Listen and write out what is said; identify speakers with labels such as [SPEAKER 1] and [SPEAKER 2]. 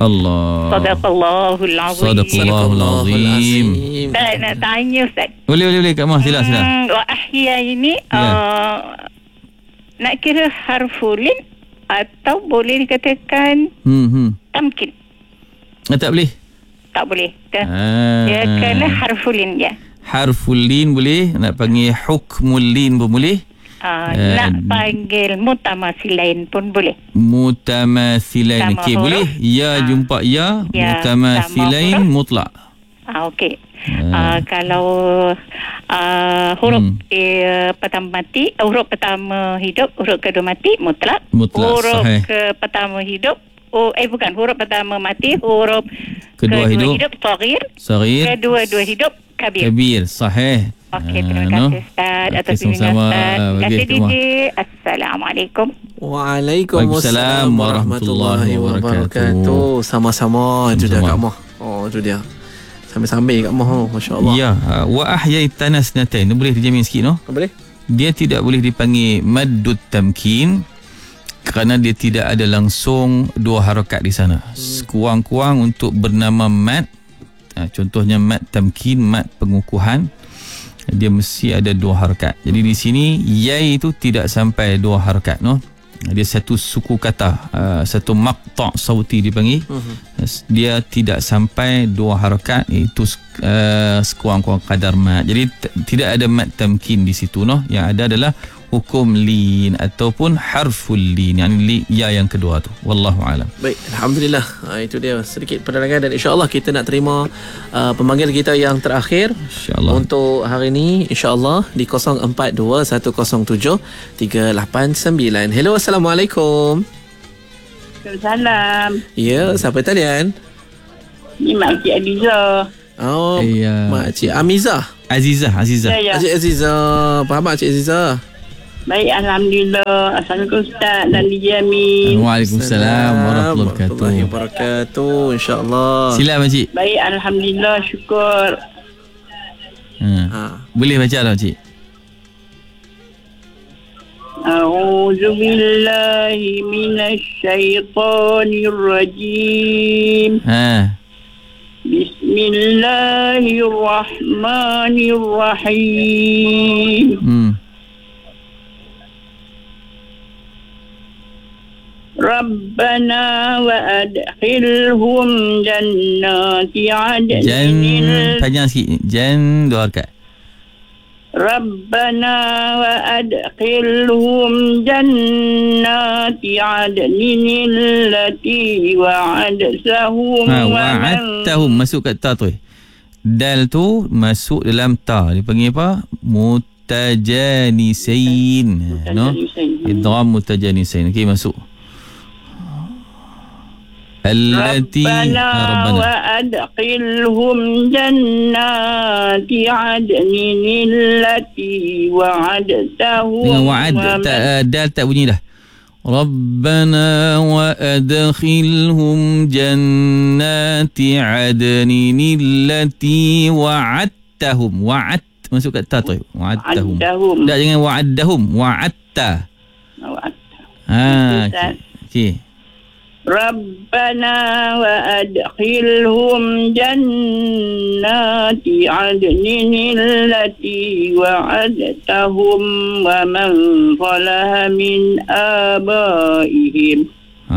[SPEAKER 1] Allah.
[SPEAKER 2] Sadaqallahul azim.
[SPEAKER 1] Sadaqallahul azim.
[SPEAKER 2] Ustaz, nak tanya Ustaz.
[SPEAKER 1] Boleh Kak Mah, sila.
[SPEAKER 2] Wa ahya ini nak kira harfulin atau boleh dikatakan tamkin?
[SPEAKER 1] Tak boleh.
[SPEAKER 2] Tak boleh. Dia kena harfulin ya.
[SPEAKER 1] Harful lin boleh, nak panggil hukmul lin pun boleh.
[SPEAKER 2] Nak panggil mutamasilain pun boleh.
[SPEAKER 1] Mutamasilain, okey, boleh. Ya jumpa ya, mutamasilain mutlak. Okey.
[SPEAKER 2] Kalau huruf pertama mati, huruf pertama hidup, huruf kedua mati, mutlak. Huruf pertama hidup, bukan, huruf pertama mati, huruf kedua hidup saghir, kedua hidup kabir. Sahih. Okey, terima kasih Ustaz atas bimbingan Ustaz. Terima kasih DJ. Assalamualaikum.
[SPEAKER 3] Waalaikumsalam warahmatullahi wabarakatuh. Sama-sama. Itu dah Kak Mah. Itu dia. Sambil-sambil Kak Mah. Masya-Allah.
[SPEAKER 1] Ya, wa ahyai tanasnatain. Boleh dijamin sikit no?
[SPEAKER 3] Boleh.
[SPEAKER 1] Dia tidak boleh dipanggil maddut tamkin kerana dia tidak ada langsung dua harakat di sana. Kurang-kurang untuk bernama mad. Contohnya mad tamkin, mad pengukuhan, dia mesti ada dua harakat. Jadi di sini ya itu tidak sampai dua harakat no. Dia satu suku kata, satu maqta' sauti dipanggil. Dia tidak sampai dua harakat, iaitu sekurang-kurang kadar mad. Jadi tidak ada mad tamkin di situ no. Yang ada adalah hukum lin ataupun harful lin, yang ya yang kedua tu. Wallahu alam.
[SPEAKER 3] Baik, alhamdulillah. Itu dia sedikit penerangan, dan insya-Allah kita nak terima pemanggil kita yang terakhir untuk hari ini, insya-Allah di 0421073889. Hello, assalamualaikum.
[SPEAKER 4] Waalaikumsalam.
[SPEAKER 3] Ya, siapa talian?
[SPEAKER 4] Ni Makcik Adiza.
[SPEAKER 3] Makcik Amizah.
[SPEAKER 1] Azizah.
[SPEAKER 4] Ya.
[SPEAKER 3] Makcik Azizah. Apa khabar Makcik Azizah?
[SPEAKER 4] Baik, alhamdulillah. Assalamualaikum Ustaz dan DJ Amin.
[SPEAKER 1] Waalaikumsalam warahmatullahi
[SPEAKER 3] wabarakatuh. InsyaAllah.
[SPEAKER 1] Sila Makcik.
[SPEAKER 4] Baik, alhamdulillah, syukur.
[SPEAKER 1] Boleh baca tak Makcik?
[SPEAKER 4] A'udzu billahi minasy syaithanir rajim. Bismillahirrahmanirrahim. Rabbana wa adkhilhum jannati adnin.
[SPEAKER 1] Panjang sikit. Dua harakat.
[SPEAKER 4] Rabbana wa adkhilhum jannati adnin allati wa'adtahum.
[SPEAKER 1] Wa'adtahum masuk kat ta tu. Dal tu masuk dalam ta. Dia panggil apa? Mutajanisain. No? Idgham mutajanisain. Okey, masuk.
[SPEAKER 4] Rabbana wa adkhilhum jannati adnin allati wa'adtahum.
[SPEAKER 1] Dengan wa'ad dal tak bunyi dah. Rabbana wa adkhilhum jannati adnin allati wa'adtahum. Wa'ad masuk kat ta tu. Wa'adtahum. Tak, jangan wa'addahum. Wa'adta. Okey.
[SPEAKER 4] Rabbana wa adkhilhum jannati adnin allati wa'adtahum wa man salaha min abaihim